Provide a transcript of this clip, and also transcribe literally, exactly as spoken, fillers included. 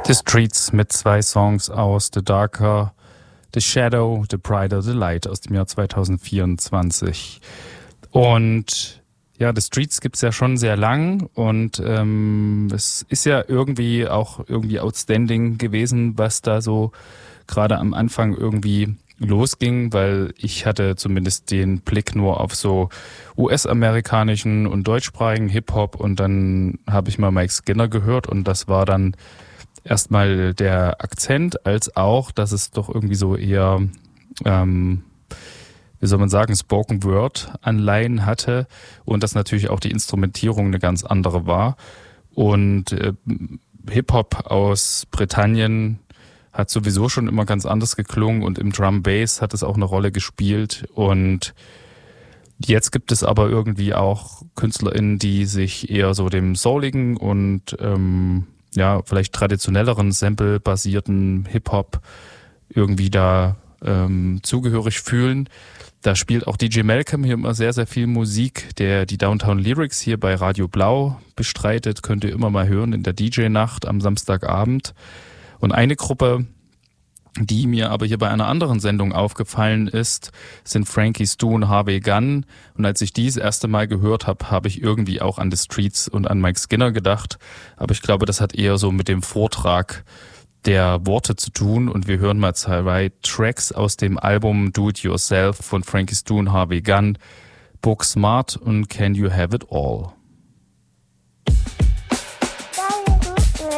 The Streets mit zwei Songs aus The Darker, The Shadow, The Brighter, The Light aus dem Jahr zwanzig vierundzwanzig. Und ja, The Streets gibt's ja schon sehr lang und ähm, es ist ja irgendwie auch irgendwie outstanding gewesen, was da so gerade am Anfang irgendwie losging, weil ich hatte zumindest den Blick nur auf so U S-amerikanischen und deutschsprachigen Hip-Hop und dann habe ich mal Mike Skinner gehört und das war dann erstmal der Akzent, als auch, dass es doch irgendwie so eher, ähm, wie soll man sagen, Spoken Word Anleihen hatte und dass natürlich auch die Instrumentierung eine ganz andere war. Und äh, Hip-Hop aus Britannien hat sowieso schon immer ganz anders geklungen und im Drum Bass hat es auch eine Rolle gespielt. Und jetzt gibt es aber irgendwie auch KünstlerInnen, die sich eher so dem souligen und ähm, ja, vielleicht traditionelleren, sample-basierten Hip-Hop irgendwie da ähm, zugehörig fühlen. Da spielt auch D J Malcolm hier immer sehr, sehr viel Musik, der die Downtown Lyrics hier bei Radio Blau bestreitet. Könnt ihr immer mal hören in der D J-Nacht am Samstagabend. Und eine Gruppe, die mir aber hier bei einer anderen Sendung aufgefallen ist, sind Frankie Stu und Harvey Gunn. Und als ich die das erste Mal gehört habe, habe ich irgendwie auch an The Streets und an Mike Skinner gedacht. Aber ich glaube, das hat eher so mit dem Vortrag der Worte zu tun. Und wir hören mal zwei Tracks aus dem Album Do It Yourself von Frankie Stu und Harvey Gunn, Book Smart und Can You Have It All.